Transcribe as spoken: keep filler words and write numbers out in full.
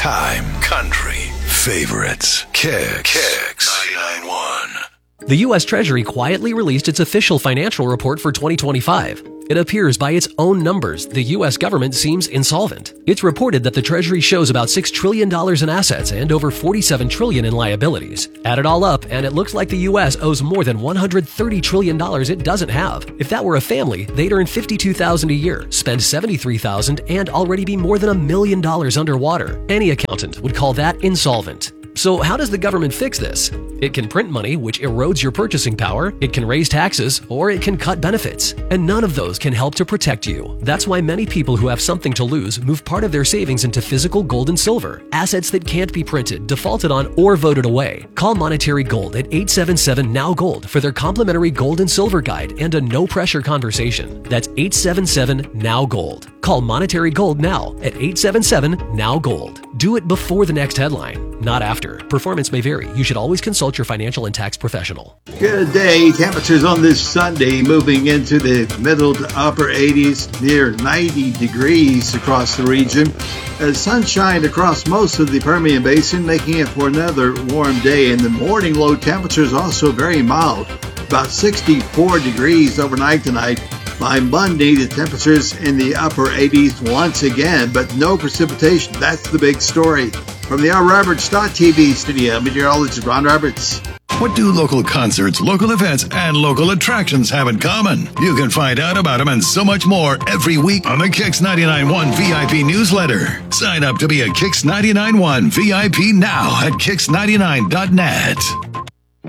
Time, country, favorites. Kicks ninety-nine point one. The U S Treasury quietly released its official financial report for twenty twenty-five. It appears by its own numbers, the U S government seems insolvent. It's reported that the Treasury shows about six trillion dollars in assets and over forty-seven trillion dollars in liabilities. Add it all up, and it looks like the U S owes more than one hundred thirty trillion dollars it doesn't have. If that were a family, they'd earn fifty-two thousand dollars a year, spend seventy-three thousand dollars, and already be more than a million dollars underwater. Any accountant would call that insolvent. So how does the government fix this? It can print money, which erodes your purchasing power, it can raise taxes, or it can cut benefits. And none of those can help to protect you. That's why many people who have something to lose move part of their savings into physical gold and silver, assets that can't be printed, defaulted on, or voted away. Call Monetary Gold at eight seven seven N O W Gold for their complimentary gold and silver guide and a no-pressure conversation. That's eight seven seven N O W Gold. Call Monetary Gold now at eight seven seven N O W Gold. Do it before the next headline, not after. Performance may vary. You should always consult your financial and tax professional. Good day. Temperatures on this Sunday moving into the middle to upper eighties, near ninety degrees across the region. As sunshine across most of the Permian Basin, making it for another warm day. In the morning, low temperatures also very mild, about sixty-four degrees overnight tonight. By Monday, the temperatures in the upper eighties once again, but no precipitation. That's the big story. From the Al Roberts T V studio, meteorologist Ron Roberts. What do local concerts, local events, and local attractions have in common? You can find out about them and so much more every week on the Kicks ninety-nine point one V I P newsletter. Sign up to be a Kicks ninety-nine point one V I P now at kicks ninety-nine dot net.